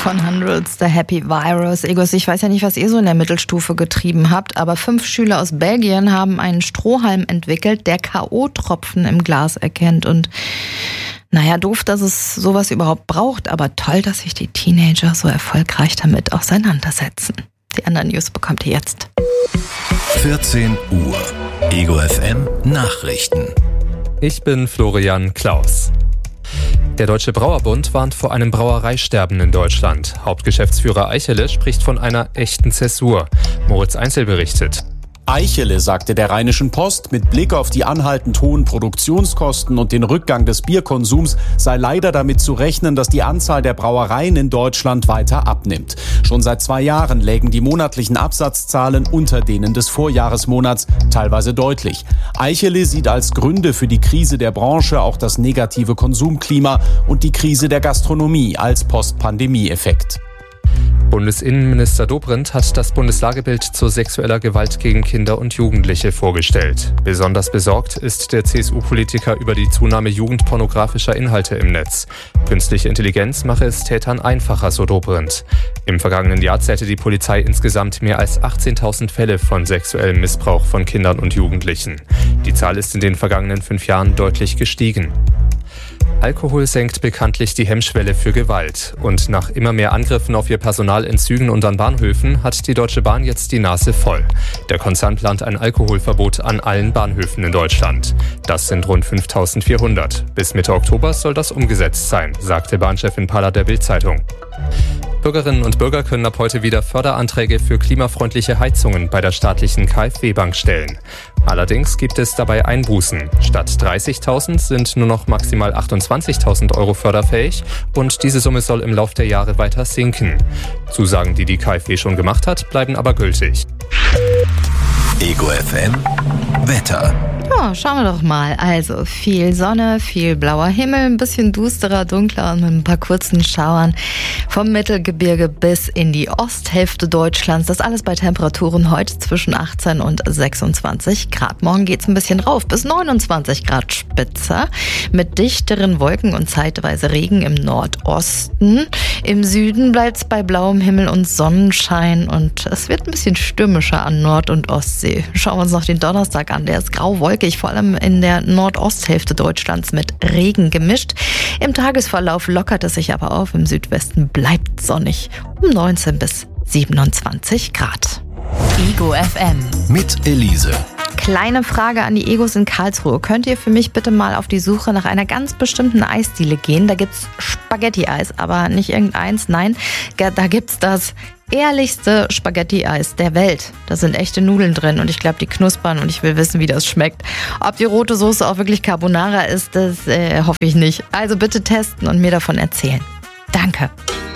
von Hundreds, The Happy Virus. Egos, ich weiß ja nicht, was ihr so in der Mittelstufe getrieben habt, aber 5 Schüler aus Belgien haben einen Strohhalm entwickelt, der K.O.-Tropfen im Glas erkennt. Und naja, doof, dass es sowas überhaupt braucht, aber toll, dass sich die Teenager so erfolgreich damit auseinandersetzen. Die anderen News bekommt ihr jetzt. 14 Uhr. Ego FM Nachrichten. Ich bin Florian Klaus. Der Deutsche Brauerbund warnt vor einem Brauereisterben in Deutschland. Hauptgeschäftsführer Eichele spricht von einer echten Zäsur. Moritz Einzel berichtet. Eichele sagte der Rheinischen Post, mit Blick auf die anhaltend hohen Produktionskosten und den Rückgang des Bierkonsums sei leider damit zu rechnen, dass die Anzahl der Brauereien in Deutschland weiter abnimmt. Schon seit 2 Jahren lägen die monatlichen Absatzzahlen unter denen des Vorjahresmonats, teilweise deutlich. Eichele sieht als Gründe für die Krise der Branche auch das negative Konsumklima und die Krise der Gastronomie als Post-Pandemie-Effekt. Bundesinnenminister Dobrindt hat das Bundeslagebild zu sexueller Gewalt gegen Kinder und Jugendliche vorgestellt. Besonders besorgt ist der CSU-Politiker über die Zunahme jugendpornografischer Inhalte im Netz. Künstliche Intelligenz mache es Tätern einfacher, so Dobrindt. Im vergangenen Jahr zählte die Polizei insgesamt mehr als 18.000 Fälle von sexuellem Missbrauch von Kindern und Jugendlichen. Die Zahl ist in den vergangenen 5 Jahren deutlich gestiegen. Alkohol senkt bekanntlich die Hemmschwelle für Gewalt. Und nach immer mehr Angriffen auf ihr Personal in Zügen und an Bahnhöfen hat die Deutsche Bahn jetzt die Nase voll. Der Konzern plant ein Alkoholverbot an allen Bahnhöfen in Deutschland. Das sind rund 5.400. Bis Mitte Oktober soll das umgesetzt sein, sagte Bahnchefin Paller der Bild-Zeitung. Bürgerinnen und Bürger können ab heute wieder Förderanträge für klimafreundliche Heizungen bei der staatlichen KfW-Bank stellen. Allerdings gibt es dabei Einbußen. Statt 30.000 sind nur noch maximal 28.000 Euro förderfähig und diese Summe soll im Lauf der Jahre weiter sinken. Zusagen, die die KfW schon gemacht hat, bleiben aber gültig. Ego FM Wetter. Ja, schauen wir doch mal. Also viel Sonne, viel blauer Himmel, ein bisschen dusterer, dunkler und mit ein paar kurzen Schauern vom Mittelgebirge bis in die Osthälfte Deutschlands. Das alles bei Temperaturen heute zwischen 18 und 26 Grad. Morgen geht's ein bisschen rauf bis 29 Grad Spitze mit dichteren Wolken und zeitweise Regen im Nordosten. Im Süden bleibt's bei blauem Himmel und Sonnenschein und es wird ein bisschen stürmischer an Nord- und Ostsee. Schauen wir uns noch den Donnerstag an. Der ist grau-wolkig, vor allem in der Nordosthälfte Deutschlands mit Regen gemischt. Im Tagesverlauf lockert es sich aber auf. Im Südwesten bleibt sonnig um 19 bis 27 Grad. Ego FM mit Elise. Kleine Frage an die Egos in Karlsruhe. Könnt ihr für mich bitte mal auf die Suche nach einer ganz bestimmten Eisdiele gehen? Da gibt's Spaghetti-Eis, aber nicht irgendeins. Nein, da gibt's das ehrlichste Spaghetti-Eis der Welt. Da sind echte Nudeln drin und ich glaube, die knuspern und ich will wissen, wie das schmeckt. Ob die rote Soße auch wirklich Carbonara ist, das hoffe ich nicht. Also bitte testen und mir davon erzählen. Danke.